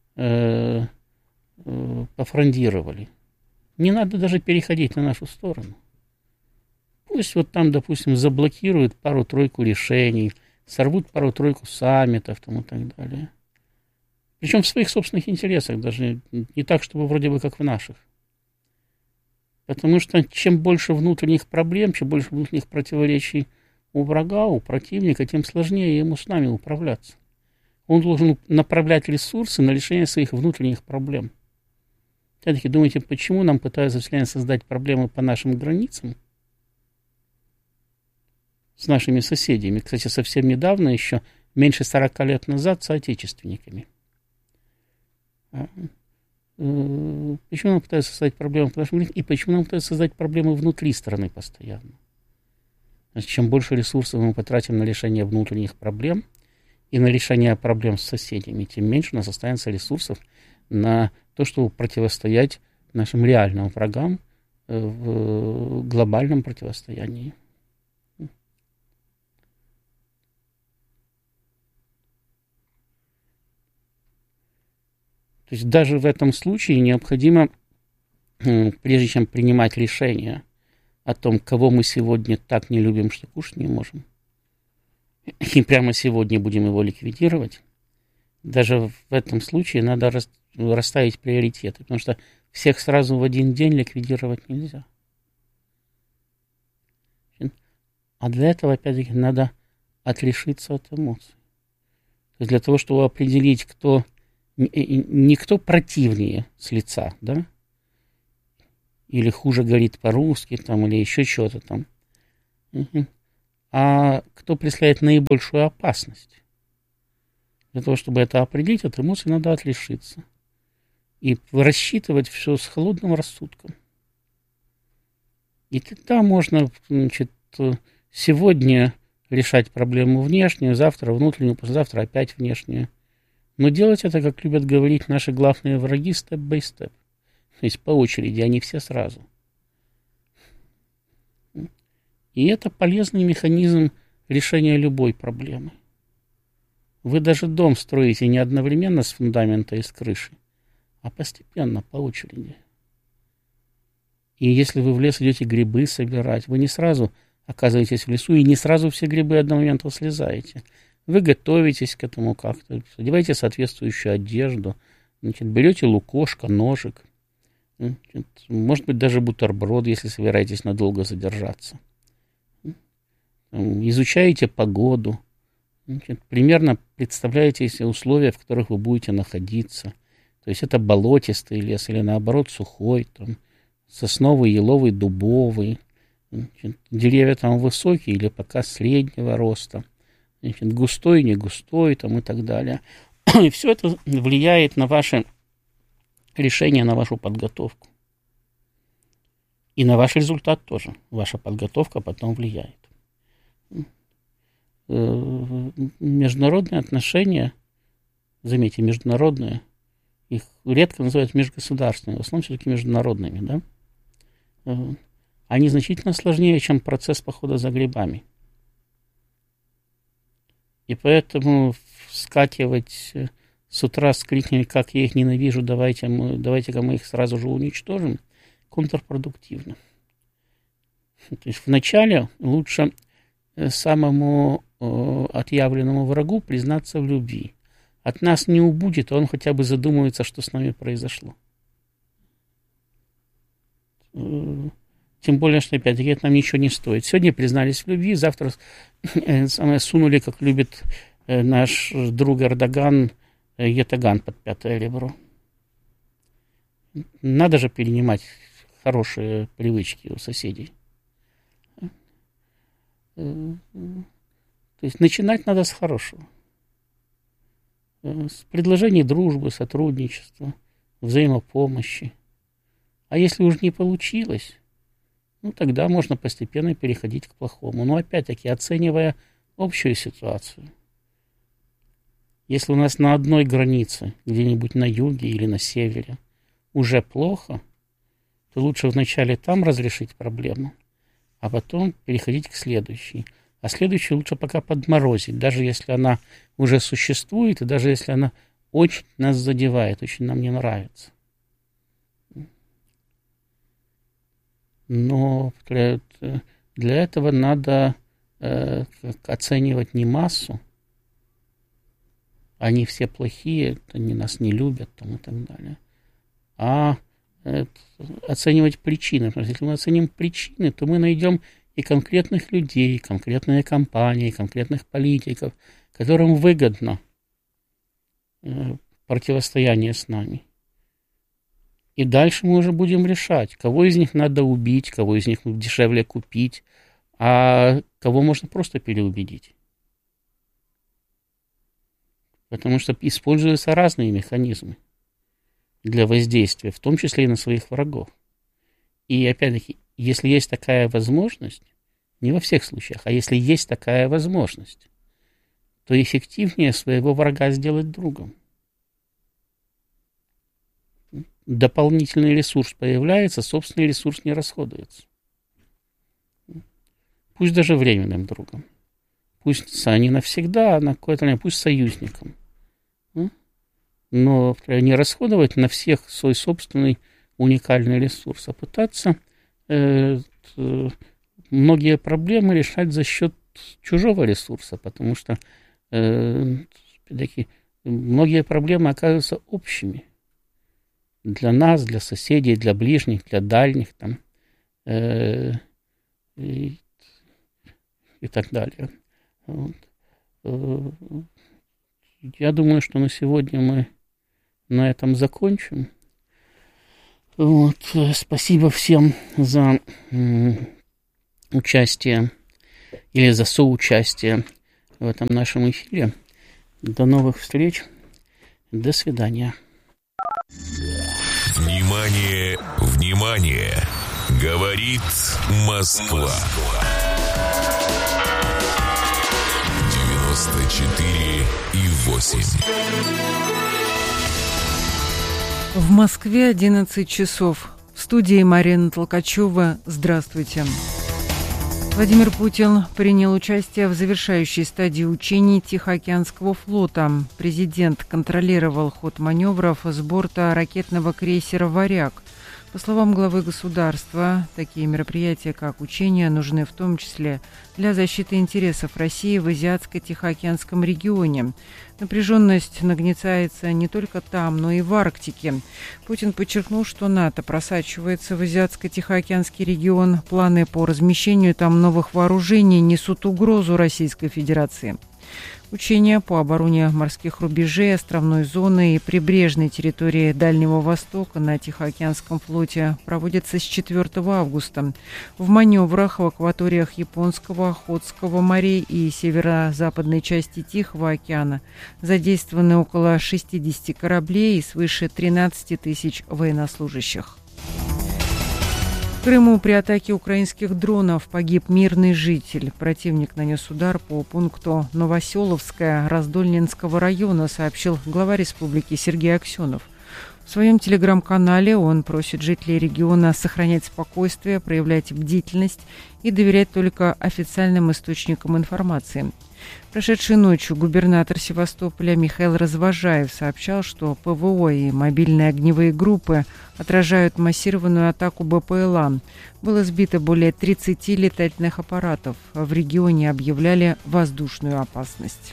пофрондировали. Не надо даже переходить на нашу сторону. Пусть вот там, допустим, заблокируют пару-тройку решений, сорвут пару-тройку саммитов там, и так далее. Причем в своих собственных интересах, даже не так, чтобы вроде бы как в наших. Потому что чем больше внутренних проблем, чем больше внутренних противоречий у врага, у противника, тем сложнее ему с нами управляться. Он должен направлять ресурсы на решение своих внутренних проблем. Опять-таки, думаете, почему нам пытаются все время создать проблемы по нашим границам? С нашими соседями. Кстати, совсем недавно, еще меньше 40 лет назад, соотечественниками. Почему нам пытаются создать проблемы по нашим границам? И почему нам пытаются создать проблемы внутри страны постоянно? Значит, чем больше ресурсов мы потратим на решение внутренних проблем и на решение проблем с соседями, тем меньше у нас останется ресурсов на то, чтобы противостоять нашим реальным врагам в глобальном противостоянии. То есть даже в этом случае необходимо, прежде чем принимать решение о том, кого мы сегодня так не любим, что кушать не можем, и прямо сегодня будем его ликвидировать, даже в этом случае надо расставить приоритеты, потому что всех сразу в один день ликвидировать нельзя. А для этого, опять-таки, надо отрешиться от эмоций. То есть для того, чтобы определить, кто никто противнее с лица, да? Или хуже говорит по-русски, там, или еще что-то там. А кто представляет наибольшую опасность? Для того, чтобы это определить, от эмоций надо отрешиться. И рассчитывать все с холодным рассудком. И тогда можно, значит, сегодня решать проблему внешнюю, завтра внутреннюю, послезавтра опять внешнюю. Но делать это, как любят говорить наши главные враги, степ-бай-степ. То есть по очереди, а не все сразу. И это полезный механизм решения любой проблемы. Вы даже дом строите не одновременно с фундамента и с крыши, а постепенно, по очереди. И если вы в лес идете грибы собирать, вы не сразу оказываетесь в лесу и не сразу все грибы одномоментно слезаете. Вы готовитесь к этому как-то, одеваете соответствующую одежду, значит, берете лукошко, ножик, значит, может быть, даже бутерброд, если собираетесь надолго задержаться. Изучаете погоду, значит, примерно представляете себе условия, в которых вы будете находиться. То есть это болотистый лес или, наоборот, сухой, там, сосновый, еловый, дубовый. Значит, деревья там высокие или пока среднего роста. Значит, густой, не густой, там, и так далее. И все это влияет на ваше решение, на вашу подготовку. И на ваш результат тоже. Ваша подготовка потом влияет. Международные отношения, заметьте, международные, их редко называют межгосударственными, в основном все-таки международными, да? Они значительно сложнее, чем процесс похода за грибами. И поэтому вскакивать с утра с криками, как я их ненавижу, давайте-ка мы их сразу же уничтожим, контрпродуктивно. То есть вначале лучше самому отъявленному врагу признаться в любви. От нас не убудет, а он хотя бы задумывается, что с нами произошло. Тем более, что, опять-таки, это нам ничего не стоит. Сегодня признались в любви, завтра сунули, как любит наш друг Эрдоган, ятаган под пятое ребро. Надо же перенимать хорошие привычки у соседей. То есть начинать надо с хорошего. С предложений дружбы, сотрудничества, взаимопомощи. А если уж не получилось, ну тогда можно постепенно переходить к плохому. Но опять-таки оценивая общую ситуацию. Если у нас на одной границе, где-нибудь на юге или на севере, уже плохо, то лучше вначале там разрешить проблему, а потом переходить к следующей. А следующую лучше пока подморозить, даже если она уже существует, и даже если она очень нас задевает, очень нам не нравится. Но для этого надо оценивать не массу, они все плохие, они нас не любят там, и так далее, а оценивать причины. Потому что если мы оценим причины, то мы найдем и конкретных людей, конкретные компании, конкретных политиков, которым выгодно противостояние с нами. И дальше мы уже будем решать, кого из них надо убить, кого из них дешевле купить, а кого можно просто переубедить. Потому что используются разные механизмы для воздействия, в том числе и на своих врагов. И опять-таки, если есть такая возможность, не во всех случаях, а если есть такая возможность, то эффективнее своего врага сделать другом. Дополнительный ресурс появляется, собственный ресурс не расходуется. Пусть даже временным другом. Пусть не навсегда, а на какое-то время, пусть союзником. Но не расходовать на всех свой собственный уникальный ресурс, а пытаться многие проблемы решать за счет чужого ресурса, потому что многие проблемы оказываются общими для нас, для соседей, для ближних, для дальних там, и так далее. Вот. Я думаю, что на сегодня мы на этом закончим. Вот. Спасибо всем за участие или за соучастие в этом нашем эфире. До новых встреч. До свидания. Внимание, внимание! Говорит Москва. 94,8. В Москве 11 часов. В студии Марина Толкачева. Здравствуйте. Владимир Путин принял участие в завершающей стадии учений Тихоокеанского флота. Президент контролировал ход маневров с борта ракетного крейсера «Варяг». По словам главы государства, такие мероприятия, как учения, нужны в том числе для защиты интересов России в Азиатско-Тихоокеанском регионе. Напряженность нагнетается не только там, но и в Арктике. Путин подчеркнул, что НАТО просачивается в Азиатско-Тихоокеанский регион. Планы по размещению там новых вооружений несут угрозу Российской Федерации. Учения по обороне морских рубежей, островной зоны и прибрежной территории Дальнего Востока на Тихоокеанском флоте проводятся с 4 августа. В маневрах в акваториях Японского, Охотского морей и северо-западной части Тихого океана задействованы около 60 кораблей и свыше 13 тысяч военнослужащих. В Крыму при атаке украинских дронов погиб мирный житель. Противник нанес удар по пункту Новоселовское Раздольненского района, сообщил глава республики Сергей Аксенов. В своем телеграм-канале он просит жителей региона сохранять спокойствие, проявлять бдительность и доверять только официальным источникам информации. Прошедшей ночью губернатор Севастополя Михаил Развожаев сообщал, что ПВО и мобильные огневые группы отражают массированную атаку БПЛА. Было сбито более 30 летательных аппаратов. В регионе объявляли воздушную опасность.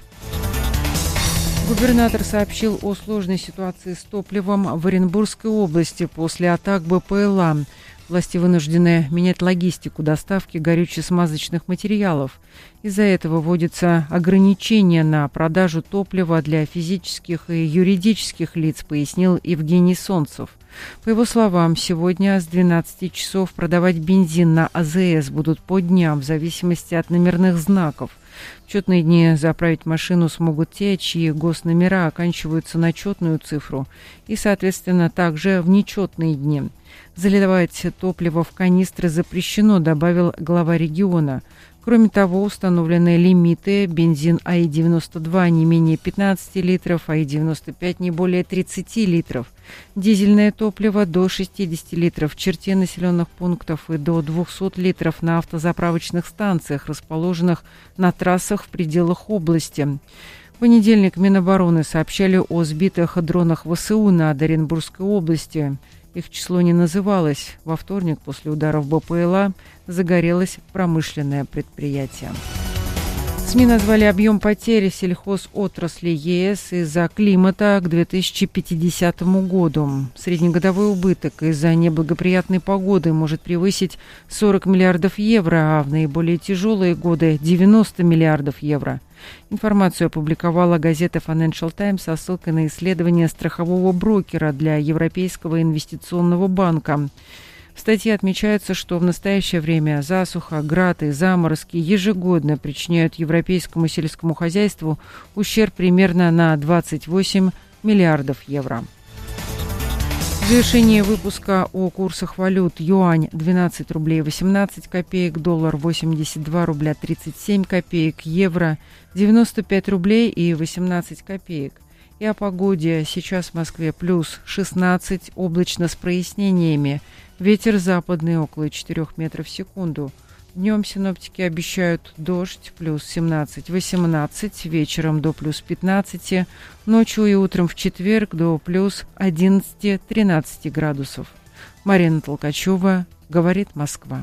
Губернатор сообщил о сложной ситуации с топливом в Оренбургской области после атак БПЛА. Власти вынуждены менять логистику доставки горюче-смазочных материалов. Из-за этого вводятся ограничения на продажу топлива для физических и юридических лиц, пояснил Евгений Солнцев. По его словам, сегодня с 12 часов продавать бензин на АЗС будут по дням в зависимости от номерных знаков. В четные дни заправить машину смогут те, чьи госномера оканчиваются на четную цифру, и, соответственно, также в нечетные дни. Заливать топливо в канистры запрещено, добавил глава региона. Кроме того, установлены лимиты: бензин АИ-92 не менее 15 литров, АИ-95 не более 30 литров, дизельное топливо до 60 литров в черте населенных пунктов и до 200 литров на автозаправочных станциях, расположенных на трассах в пределах области. В понедельник Минобороны сообщали о сбитых дронах ВСУ над Оренбургской областью. Их число не называлось. Во вторник после ударов БПЛА загорелось промышленное предприятие. СМИ назвали объем потерь сельхозотрасли ЕС из-за климата к 2050 году. Среднегодовой убыток из-за неблагоприятной погоды может превысить 40 миллиардов евро, а в наиболее тяжелые годы 90 миллиардов евро. Информацию опубликовала газета Financial Times со ссылкой на исследование страхового брокера для Европейского инвестиционного банка. В статье отмечается, что в настоящее время засуха, град и заморозки ежегодно причиняют европейскому сельскому хозяйству ущерб примерно на 28 миллиардов евро. В завершении выпуска о курсах валют: юань 12 рублей 18 копеек, доллар 82 рубля 37 копеек, евро 95 рублей и 18 копеек. И о погоде. Сейчас в Москве плюс 16, облачно с прояснениями. Ветер западный около 4 метров в секунду. Днем синоптики обещают дождь, плюс 17-18, вечером до плюс 15, ночью и утром в четверг до плюс 11-13 градусов. Марина Толкачева, говорит Москва.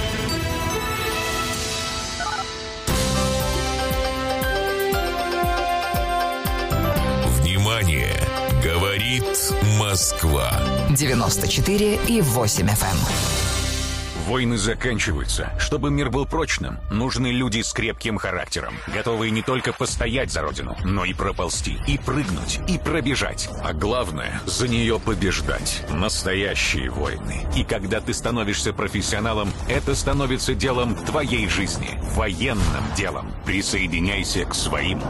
Внимание! Говорит Москва. 94,8 FM. Войны заканчиваются. Чтобы мир был прочным, нужны люди с крепким характером, готовые не только постоять за родину, но и проползти, и прыгнуть, и пробежать. А главное, за нее побеждать. Настоящие войны. И когда ты становишься профессионалом, это становится делом твоей жизни. Военным делом. Присоединяйся к своим.